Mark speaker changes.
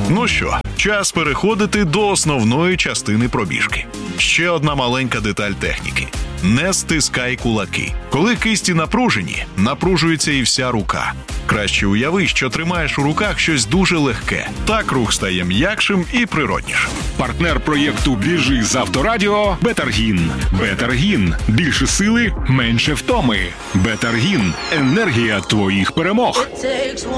Speaker 1: Ну що, час переходити до основної частини пробіжки. Ще одна маленька деталь техніки. Не стискай кулаки. Коли кисті напружені, напружується і вся рука. Краще уяви, що тримаєш у руках щось дуже легке. Так рух стає м'якшим і природнішим.
Speaker 2: Партнер проєкту «Біжи з Авторадіо» – Бетаргін. Бетаргін – більше сили, менше втоми. Бетаргін – енергія твоїх перемог.